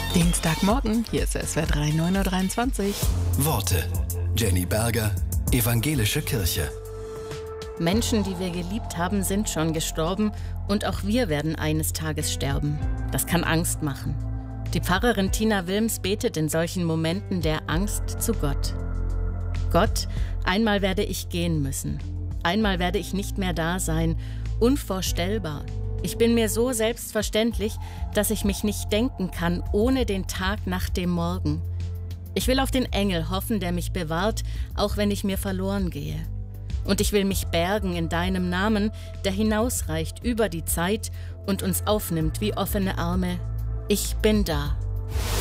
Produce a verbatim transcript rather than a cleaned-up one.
Dienstagmorgen, hier ist S W R drei, neun Uhr dreiundzwanzig. Worte. Jenny Berger, Evangelische Kirche. Menschen, die wir geliebt haben, sind schon gestorben und auch wir werden eines Tages sterben. Das kann Angst machen. Die Pfarrerin Tina Wilms betet in solchen Momenten der Angst zu Gott. Gott, einmal werde ich gehen müssen. Einmal werde ich nicht mehr da sein. Unvorstellbar. Ich bin mir so selbstverständlich, dass ich mich nicht denken kann, ohne den Tag nach dem Morgen. Ich will auf den Engel hoffen, der mich bewahrt, auch wenn ich mir verloren gehe. Und ich will mich bergen in deinem Namen, der hinausreicht über die Zeit und uns aufnimmt wie offene Arme. Ich bin da.